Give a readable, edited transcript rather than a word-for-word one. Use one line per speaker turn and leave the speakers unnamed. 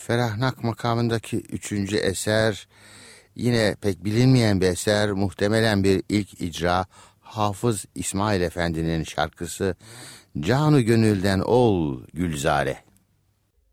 Ferahnak makamındaki 3. eser yine pek bilinmeyen bir eser, muhtemelen bir ilk icra. Hafız İsmail Efendi'nin şarkısı Canı Gönülden Ol Gülzare.